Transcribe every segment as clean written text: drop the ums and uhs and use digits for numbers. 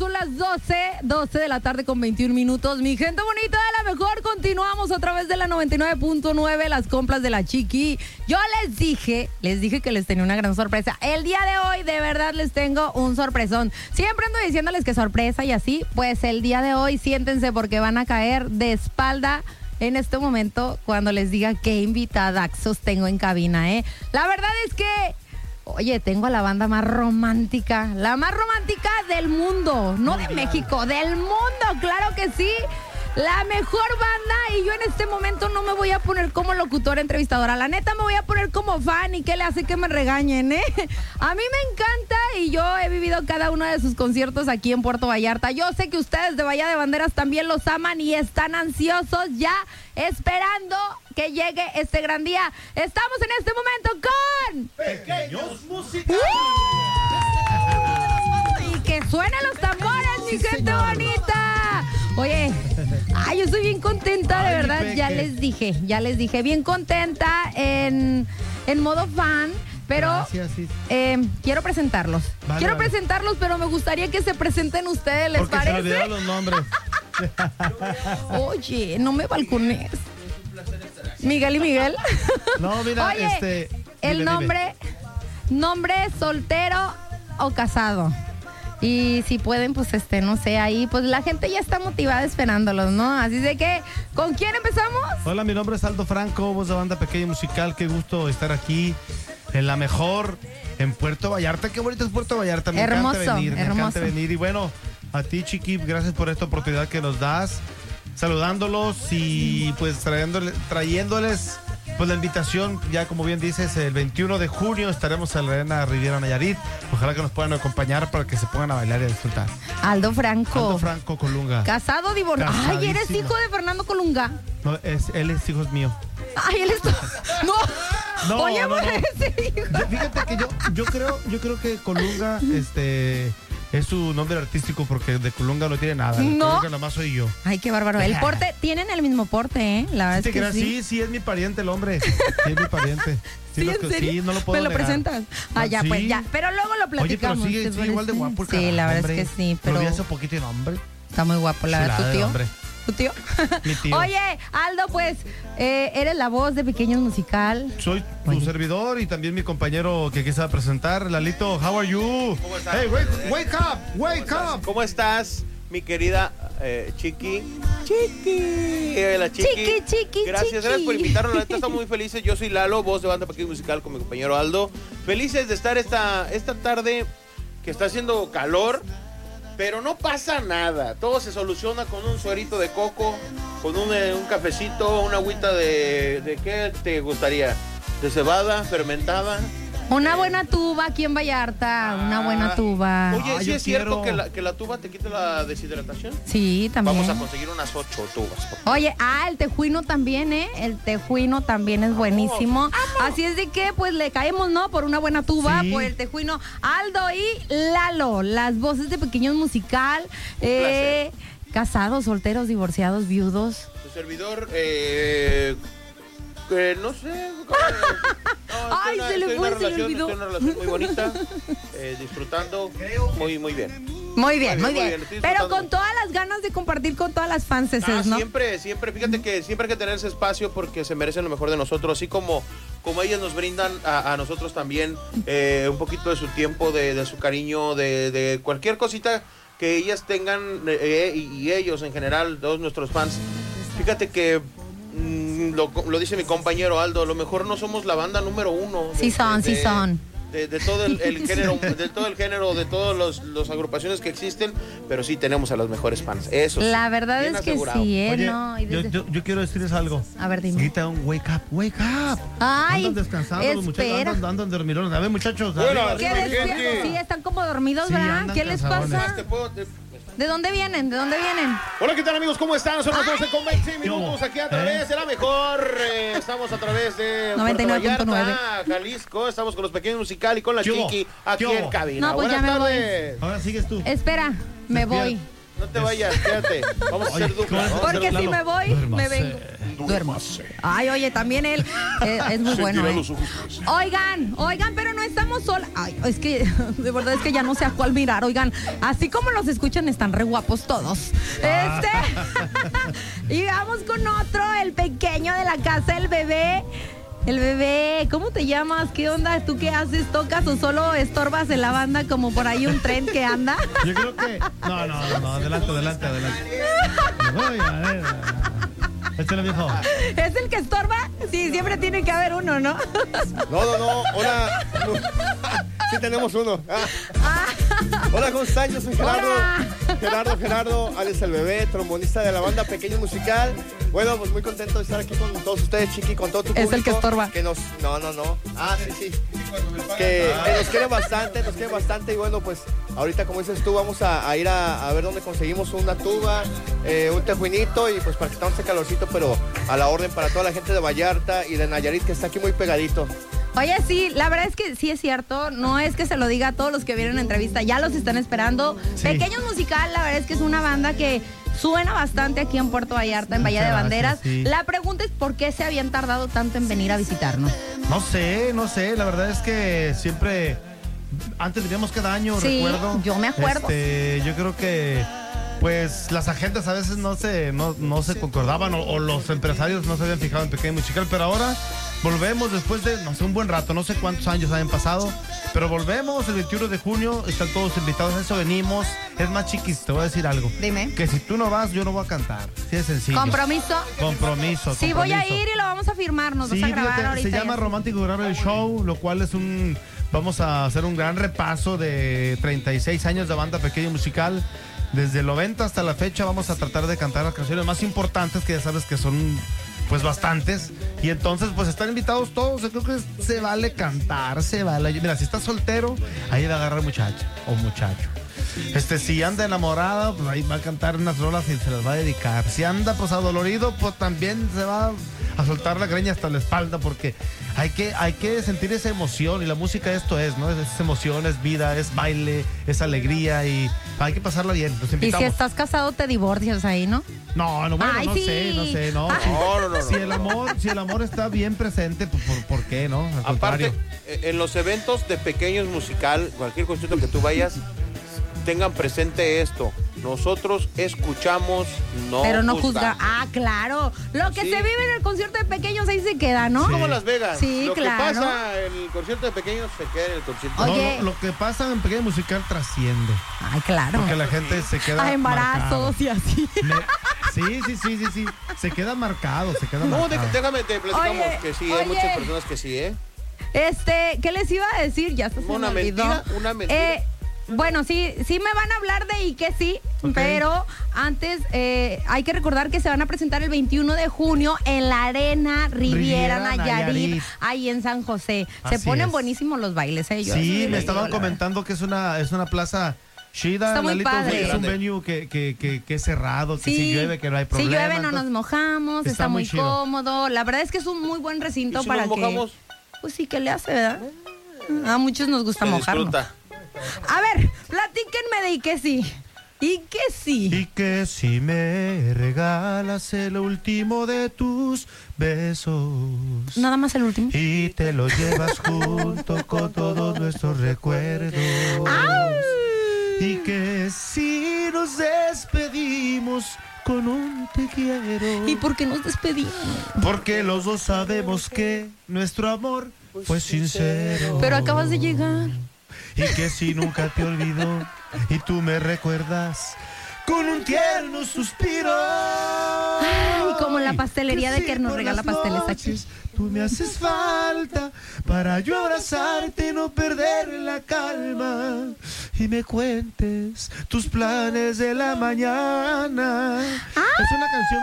son las 12 de la tarde con 21 minutos. Mi gente bonita de la mejor, continuamos a través de la 99.9, las compras de la Chiqui. Yo les dije que les tenía una gran sorpresa. El día de hoy, de verdad, les tengo un sorpresón. Siempre ando diciéndoles que sorpresa y así, pues el día de hoy, siéntense porque van a caer de espalda en este momento cuando les diga qué invitadaxos tengo en cabina, ¿eh? La verdad es que, oye, tengo a la banda más romántica, la más romántica del mundo, no de México, del mundo, claro que sí. La mejor banda, y yo en este momento no me voy a poner como locutora entrevistadora, la neta me voy a poner como fan. ¿Y qué le hace que me regañen, eh? A mí me encanta y yo he vivido cada uno de sus conciertos aquí en Puerto Vallarta. Yo sé que ustedes de Bahía de Banderas también los aman y están ansiosos ya esperando que llegue este gran día. Estamos en este momento con Pequeños Musicales. Y que suenen los tambores, mi gente bonita. Oye, yo estoy bien contenta, de verdad, ya les dije, bien contenta en modo fan, pero Gracias, sí. Quiero presentarlos. Presentarlos, pero me gustaría que se presenten ustedes, ¿les Porque parece? se olvidaron los nombres. Oye, no me balcones. Miguel y Miguel. No, mira, Oye, el nombre soltero o casado. Y si pueden, pues no sé, ahí pues la gente ya está motivada esperándolos, ¿no? Así de que, ¿con quién empezamos? Hola, mi nombre es Aldo Franco, voz de banda Pequeño Musical. Qué gusto estar aquí en la mejor, en Puerto Vallarta. Qué bonito es Puerto Vallarta, me encanta venir. Y bueno, a ti, Chiqui, gracias por esta oportunidad que nos das, saludándolos y pues trayéndoles pues la invitación. Ya como bien dices, el 21 de junio estaremos en la Arena Riviera Nayarit. Ojalá que nos puedan acompañar para que se pongan a bailar y a disfrutar. Aldo Franco Colunga. Casado, divorciado. Ay, ¿eres hijo de Fernando Colunga? No, él es hijo mío. Ay, él es... No. Oye, no. Ese hijo. Fíjate que yo creo que Colunga es su nombre artístico, porque de Colunga no tiene nada. No. Colunga nomás soy yo. Ay, qué bárbaro. El porte, tienen el mismo porte, ¿eh? La verdad es que sí. Sí, es mi pariente el hombre. Sí, es mi pariente. ¿Sí, en serio? Sí, no lo puedo ¿Me lo negar. presentas? Ya, Sí. pues ya. Pero luego lo platicamos. Oye, pero sigue igual de guapo el Sí, la verdad hombre. es que sí, pero Lo vi hace poquito, hombre. está muy guapo, la verdad. Chulada ¿Tu de tío? hombre. ¿Tu tío? Mi tío. Oye, Aldo, pues, eres la voz de Pequeños Musical. Soy tu servidor y también mi compañero que quise presentar, Lalito. How are you? ¿Cómo estás? Hey, wake up. ¿Cómo estás, mi querida Chiqui? La Chiqui. Chiqui. Gracias por invitarnos. La neta, estamos muy felices. Yo soy Lalo, voz de banda Pequeño Musical con mi compañero Aldo. Felices de estar esta tarde que está haciendo calor, pero no pasa nada. Todo se soluciona con un suerito de coco, con un cafecito, una agüita de ¿qué te gustaría? De cebada, fermentada. Una buena tuba aquí en Vallarta. Una buena tuba. Oye, ¿sí yo es cierto quiero. que la tuba te quita la deshidratación? Sí, también. Vamos a conseguir unas 8 tubas. Por favor. Oye, el tejuino también, ¿eh? El tejuino también es buenísimo. Así es de que, pues, le caemos, ¿no? Por una buena tuba, Sí. por el tejuino. Aldo y Lalo, las voces de Pequeños Musical. placer. Casados, solteros, divorciados, viudos. Tu servidor, no sé. Ay, se le fue, se le olvidó. Estoy en una relación muy bonita, disfrutando muy bien. Muy bien. Estoy Pero disfrutando. con todas las ganas de compartir con todas las fans, ¿no? Siempre, fíjate que siempre hay que tener ese espacio porque se merecen lo mejor de nosotros, así como ellas nos brindan a nosotros también un poquito de su tiempo, de su cariño, de cualquier cosita que ellas tengan y ellos en general, todos nuestros fans. Fíjate que lo dice mi compañero Aldo, a lo mejor no somos la banda número 1. Sí son. De todo el género, de todas las agrupaciones que existen, pero sí tenemos a los mejores fans. Eso sí, La verdad bien es que asegurado. sí, ¿eh? Oye, No, y desde- yo quiero decirles algo. A ver, dime. Grita un wake up. Ay, Andan descansando los muchachos, espera. andan dormilones. A ver, muchachos. Bueno, arriba, ¿Qué arriba. les gente. Sí, están como dormidos, Sí, ¿verdad? andan ¿Qué les cansadones. pasa? ¿De dónde vienen? Hola, ¿qué tal, amigos? ¿Cómo están? Son las 12 con 20 minutos aquí a través de la mejor. Estamos a través de 99.9. Puerto Vallarta, Jalisco. Estamos con los Pequeños Musical y con la ¿Qué hubo? Chiqui ¿Qué aquí hubo? en cabina. No, pues Buenas ya me voy. tardes. Ahora sigues tú. Espera, me voy. No te vayas, quédate. Vamos a hacer dupla. Porque si me voy, me vengo. Duermo. Ay, oye, también él es muy bueno. Oigan, pero no estamos solas. Ay, es que de verdad es que ya no sé a cuál mirar. Oigan, así como los escuchan, están re guapos todos. Y vamos con otro, el pequeño de la casa, el bebé. El bebé, ¿cómo te llamas? ¿Qué onda? ¿Tú qué haces? ¿Tocas o solo estorbas en la banda como por ahí un tren que anda? Yo creo que... No, adelante. Voy a ver. Échale, viejo. ¿Es el que estorba? Sí, siempre tiene que haber uno, ¿no? No. Hola. Sí tenemos uno. Hola, ¿cómo están? Yo soy Gerardo, Alex el bebé, trombonista de la banda Pequeño Musical. Bueno, pues muy contento de estar aquí con todos ustedes, Chiqui, con todo tu público. Es el que estorba. No. Sí. Que nos quiere bastante y bueno, pues ahorita, como dices tú, vamos a ir a ver dónde conseguimos una tuba, un tejuinito y pues para que tengamos este calorcito, pero a la orden para toda la gente de Vallarta y de Nayarit que está aquí muy pegadito. Oye, sí, la verdad es que sí es cierto, no es que se lo diga a todos los que vienen a entrevista, ya los están esperando. Sí. Pequeños Musical, la verdad es que es una banda que suena bastante aquí en Puerto Vallarta, en Bahía de Banderas. Sí. La pregunta es ¿por qué se habían tardado tanto en venir a visitarnos? No sé, la verdad es que siempre, antes veníamos cada año, sí, recuerdo. Yo me acuerdo. Yo creo que pues las agendas a veces no se concordaban o los empresarios no se habían fijado en Pequeño Musical, pero ahora volvemos después de, no sé, un buen rato, no sé cuántos años hayan pasado, pero volvemos el 21 de junio, están todos invitados, a eso venimos. Es más, Chiquis, te voy a decir algo. Dime. Que si tú no vas, yo no voy a cantar. Sí, es sencillo. ¿Compromiso? Sí, voy a ir y lo vamos a firmar, nos vas a grabar ahorita. Se llama Romántico Grave el Show, lo cual es vamos a hacer un gran repaso de 36 años de banda Pequeño Musical. Desde el 90 hasta la fecha vamos a tratar de cantar las canciones más importantes, que ya sabes que son pues bastantes. Y entonces pues están invitados todos. Yo creo que se vale cantar, se vale. Mira, si estás soltero, ahí va a agarrar muchacha o muchacho. Si anda enamorado, pues ahí va a cantar unas rolas y se las va a dedicar. Si anda pues adolorido, pues también se va a soltar la greña hasta la espalda, porque hay que sentir esa emoción, y la música esto es, ¿no? Es emoción, es vida, es baile, es alegría, y hay que pasarla bien. Los invitamos. Y si estás casado, te divorcias ahí, ¿no? No, bueno, ay, no sí. sé. No. Si el amor está bien presente, pues ¿por qué, no? Al Aparte, contrario. En los eventos de Pequeños Musical, cualquier concierto que tú vayas, tengan presente esto: nosotros escuchamos, pero no juzga. Ah, claro. Lo que se vive en el concierto de Pequeños ahí se queda, ¿no? Como Las Vegas. Sí, lo claro. que pasa en el concierto de Pequeños se queda en el concierto. Oye. No, lo que pasa en Pequeño Musical trasciende. Ay, claro. Porque la gente se queda a embarazos marcado. Y así. Sí. Se queda marcado, No, déjame, te platicamos que sí, hay muchas personas que sí, ¿eh? ¿Qué les iba a decir? Ya se me olvidó. Una mentira. Bueno, sí me van a hablar de y que sí, okay. Pero antes hay que recordar que se van a presentar el 21 de junio en la Arena Riviera Nayarit, ahí en San José. Se ponen buenísimos los bailes, ¿eh? Sí, me estaban comentando que es una plaza chida. Está muy padre. Es un venue que es cerrado, que si llueve, que no hay problema. Si llueve no nos mojamos, está muy cómodo. La verdad es que es un muy buen recinto. ¿Y si para nos mojamos? Pues sí, que le hace, ¿verdad? A muchos nos gusta mojarnos. Disfruta. A ver, platíquenme de y que sí. Y que sí me regalas el último de tus besos. Nada más el último. Y te lo llevas junto con todos nuestros recuerdos. ¡Ay! Y que si nos despedimos con un te quiero. ¿Y por qué nos despedimos? Porque los dos sabemos que nuestro amor fue sincero. Pero acabas de llegar. Y que si nunca te olvido y tú me recuerdas con un tierno suspiro. Ay, como la pastelería de que nos regala pasteles aquí. Tú me haces falta para yo abrazarte y no perder la calma. Y me cuentes tus planes de la mañana. Es una canción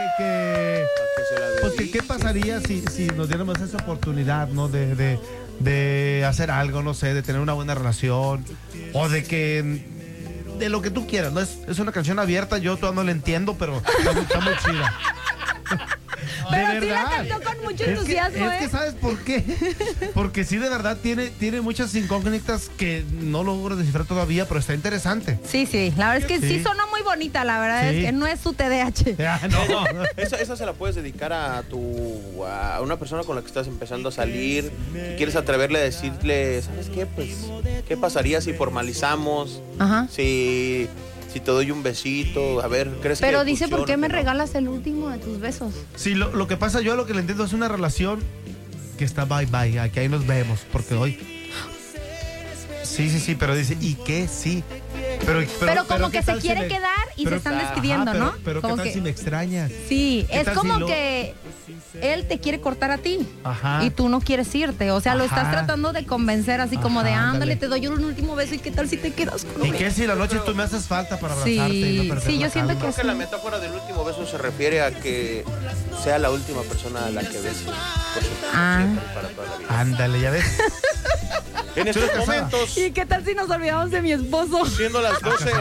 pues ¿qué pasaría si nos diéramos esa oportunidad, ¿no? De hacer algo, no sé, de tener una buena relación, o de lo que tú quieras, ¿no? Es una canción abierta, yo todavía no la entiendo, pero está muy chida. Pero sí la cantó con mucho entusiasmo, Es que ¿sabes por qué? Porque sí, de verdad, tiene muchas incógnitas que no logro descifrar todavía, pero está interesante. Sí, la verdad es que sí sonó muy bonita, la verdad es que no es tu TDAH. No. Esa se la puedes dedicar a una persona con la que estás empezando a salir, que quieres atreverle a decirle, ¿sabes qué? Pues, ¿qué pasaría si formalizamos? Ajá. Si te doy un besito, a ver, ¿crees que Pero dice, ¿por qué me no? regalas el último de tus besos? Sí, lo que pasa, yo lo que le entiendo es una relación que está bye, aquí ahí nos vemos, porque hoy... Sí, pero dice, ¿y qué? Sí. Pero como que se quiere quedar y se están despidiendo, ¿no? Pero como ¿qué tal si me extrañas? Sí, es como que él te quiere cortar a ti. Ajá. Y tú no quieres irte. O sea, lo estás tratando de convencer así como de, ándale, te doy un último beso y qué tal si te quedas con ¿Y qué si la noche tú me haces falta para abrazarte y no perder sí, yo siento que Creo que la metáfora del último beso se refiere a que sea la última persona a la que beses por siempre, para toda la vida. Ándale, ya ves. En estos momentos, ¿Y qué tal si nos olvidamos de mi esposo? siendo las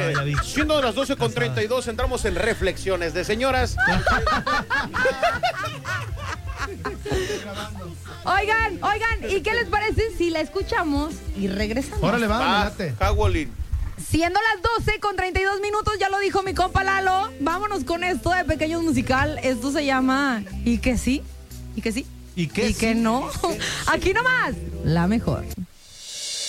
12:32, entramos en reflexiones de señoras. Oigan, ¿y qué les parece si la escuchamos y regresamos? Órale, va, Jawolin. Siendo las 12:32, ya lo dijo mi compa Lalo. Vámonos con esto de Pequeños Musical. Esto se llama ¿Y que sí? ¿Y que sí? ¿Y qué ¿Y que no? Aquí nomás, la mejor.